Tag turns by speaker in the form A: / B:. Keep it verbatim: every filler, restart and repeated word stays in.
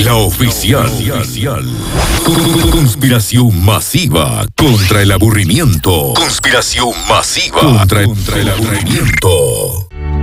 A: La oficial. Conspiración masiva contra el aburrimiento. Conspiración masiva contra, contra el aburrimiento.